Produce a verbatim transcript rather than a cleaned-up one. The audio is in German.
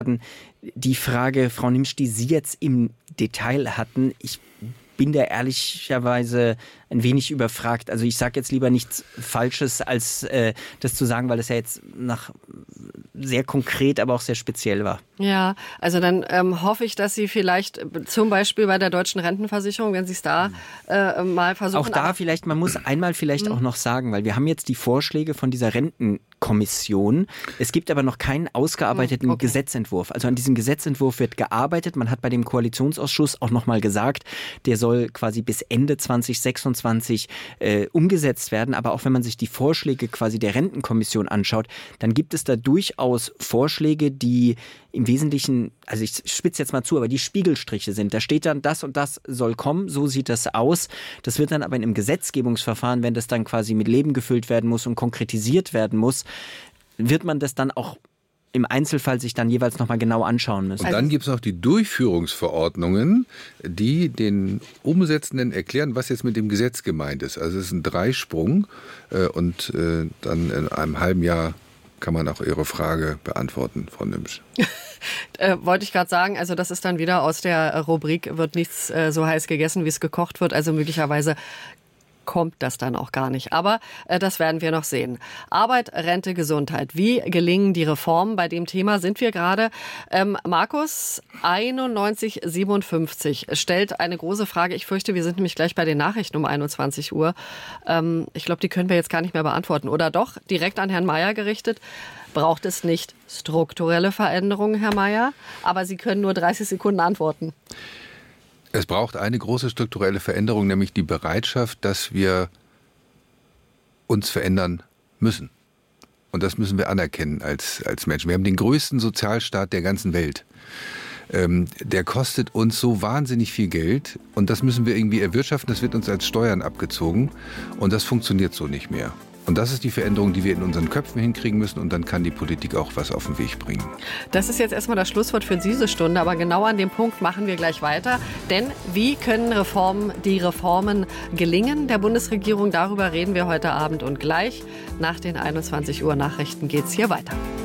Die Frage, Frau Nimsch, die Sie jetzt im Detail hatten, ich bin da ehrlicherweise ein wenig überfragt. Also ich sage jetzt lieber nichts Falsches, als äh, das zu sagen, weil das ja jetzt nach sehr konkret, aber auch sehr speziell war. Ja, also dann ähm, hoffe ich, dass Sie vielleicht zum Beispiel bei der Deutschen Rentenversicherung, wenn Sie es da äh, mal versuchen. Auch da vielleicht, man muss einmal vielleicht mhm. auch noch sagen, weil wir haben jetzt die Vorschläge von dieser Rentenkommission. Es gibt aber noch keinen ausgearbeiteten okay. Gesetzentwurf. Also an diesem Gesetzentwurf wird gearbeitet. Man hat bei dem Koalitionsausschuss auch nochmal gesagt, der soll quasi bis Ende zwanzig sechsundzwanzig äh, umgesetzt werden. Aber auch wenn man sich die Vorschläge quasi der Rentenkommission anschaut, dann gibt es da durchaus Vorschläge, die im Wesentlichen, also ich spitze jetzt mal zu, aber die Spiegelstriche sind. Da steht dann, das und das soll kommen, so sieht das aus. Das wird dann aber in einem Gesetzgebungsverfahren, wenn das dann quasi mit Leben gefüllt werden muss und konkretisiert werden muss, wird man das dann auch im Einzelfall sich dann jeweils nochmal genau anschauen müssen. Und dann gibt es noch die Durchführungsverordnungen, die den Umsetzenden erklären, was jetzt mit dem Gesetz gemeint ist. Also es ist ein Dreisprung äh, und äh, dann in einem halben Jahr kann man auch Ihre Frage beantworten, Frau Nimsch. äh, wollte ich gerade sagen, also das ist dann wieder aus der Rubrik, wird nichts äh, so heiß gegessen, wie es gekocht wird. Also möglicherweise kommt das dann auch gar nicht. Aber äh, das werden wir noch sehen. Arbeit, Rente, Gesundheit. Wie gelingen die Reformen? Bei dem Thema sind wir gerade. Ähm, Markus, einundneunzig siebenundfünfzig, stellt eine große Frage. Ich fürchte, wir sind nämlich gleich bei den Nachrichten um einundzwanzig Uhr. Ähm, ich glaube, die können wir jetzt gar nicht mehr beantworten. Oder doch? Direkt an Herrn Mayer gerichtet. Braucht es nicht strukturelle Veränderungen, Herr Mayer? Aber Sie können nur dreißig Sekunden antworten. Es braucht eine große strukturelle Veränderung, nämlich die Bereitschaft, dass wir uns verändern müssen. Und das müssen wir anerkennen als, als Menschen. Wir haben den größten Sozialstaat der ganzen Welt. Ähm, der kostet uns so wahnsinnig viel Geld und das müssen wir irgendwie erwirtschaften. Das wird uns als Steuern abgezogen und das funktioniert so nicht mehr. Und das ist die Veränderung, die wir in unseren Köpfen hinkriegen müssen. Und dann kann die Politik auch was auf den Weg bringen. Das ist jetzt erstmal das Schlusswort für diese Stunde. Aber genau an dem Punkt machen wir gleich weiter. Denn wie können Reformen, die Reformen gelingen der Bundesregierung? Darüber reden wir heute Abend. Und gleich nach den einundzwanzig Uhr Nachrichten geht es hier weiter.